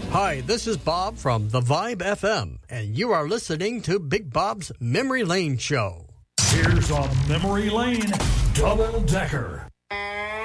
Hi, this is Bob from The Vibe FM, and you are listening to Big Bob's Memory Lane Show. Here's a Memory Lane Double Decker.